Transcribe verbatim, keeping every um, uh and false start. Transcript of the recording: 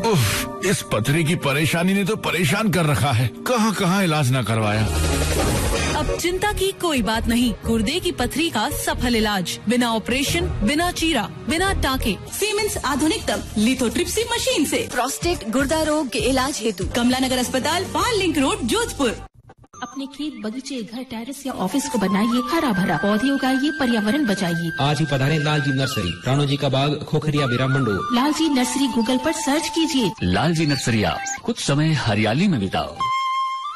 उफ, इस पथरी की परेशानी ने तो परेशान कर रखा है। कहां कहां इलाज न करवाया। अब चिंता की कोई बात नहीं। गुर्दे की पथरी का सफल इलाज, बिना ऑपरेशन, बिना चीरा, बिना टाके, सीमेंस आधुनिकतम लिथोट्रिप्सी मशीन से। प्रोस्टेट गुर्दा रोग के इलाज हेतु कमला नगर अस्पताल, पाल लिंक रोड, जोधपुर। अपने खेत, बगीचे, घर, टेरेस या ऑफिस को बनाइए हरा भरा, पौधे उगाइए, पर्यावरण बचाइए। आज ही पधारें लालजी नर्सरी, राणो जी का बाग, खोखरिया, विराम मंडो। लालजी नर्सरी गूगल पर सर्च कीजिए। लालजी नर्सरिया, कुछ समय हरियाली में बिताओ।